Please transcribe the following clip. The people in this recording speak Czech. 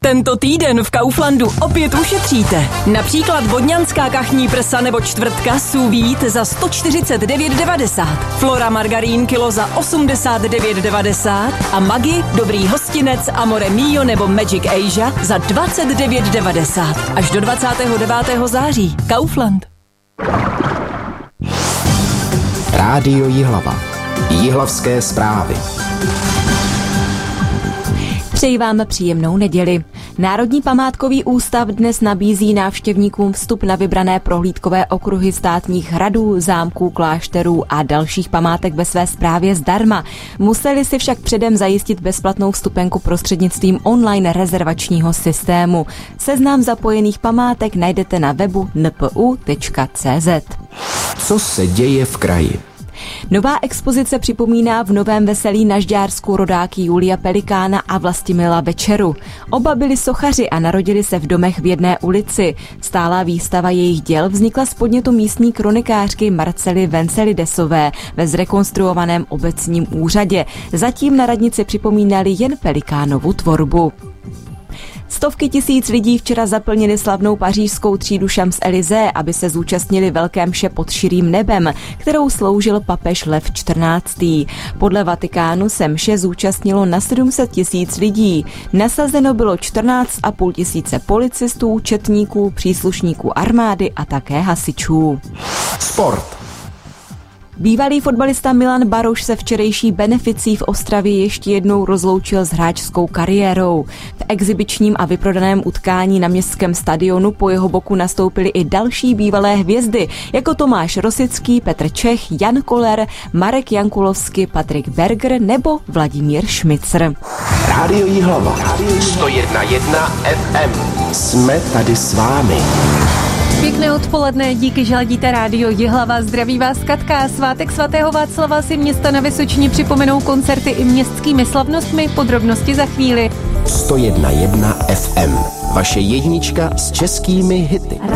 Tento týden v Kauflandu opět ušetříte. Například vodňanská kachní prsa nebo čtvrtka sous vide za 149,90. Flora margarín kilo za 89,90 a Maggi, dobrý hostinec, Amore Mio nebo Magic Asia za 29,90. Až do 29. září. Kaufland. Rádio Jihlava. Jihlavské zprávy. Přeji vám příjemnou neděli. Národní památkový ústav dnes nabízí návštěvníkům vstup na vybrané prohlídkové okruhy státních hradů, zámků, klášterů a dalších památek ve své správě zdarma. Museli si však předem zajistit bezplatnou vstupenku prostřednictvím online rezervačního systému. Seznam zapojených památek najdete na webu npu.cz. Co se děje v kraji? Nová expozice připomíná v Novém Veselí na Žďársku rodáky Julia Pelikána a Vlastimila Večeru. Oba byli sochaři a narodili se v domech v jedné ulici. Stálá výstava jejich děl vznikla z podnětu místní kronikářky Marcely Vencelidesové ve zrekonstruovaném obecním úřadě. Zatím na radnici připomínali jen Pelikánovu tvorbu. Stovky tisíc lidí včera zaplnili slavnou pařížskou třídu Champs-Élysées, aby se zúčastnili velké mše pod širým nebem, kterou sloužil papež Lev XIV. Podle Vatikánu se mše zúčastnilo na 700 tisíc lidí. Nasazeno bylo 14,5 tisíce policistů, četníků, příslušníků armády a také hasičů. Sport. Bývalý fotbalista Milan Baroš se včerejší beneficí v Ostravě ještě jednou rozloučil s hráčskou kariérou. V exibičním a vyprodaném utkání na městském stadionu po jeho boku nastoupili i další bývalé hvězdy, jako Tomáš Rosický, Petr Čech, Jan Koller, Marek Jankulovský, Patrik Berger nebo Vladimír Šmicr. Rádio Jihlava. 101,1 FM. Jsme tady s vámi. Pěkné odpoledne, díky, že ladíte Rádio Jihlava. Zdraví vás Katka. Svátek svatého Václava si města na Vysočině připomenou koncerty i městskými slavnostmi. Podrobnosti za chvíli. 101,1 FM. Vaše jednička s českými hity.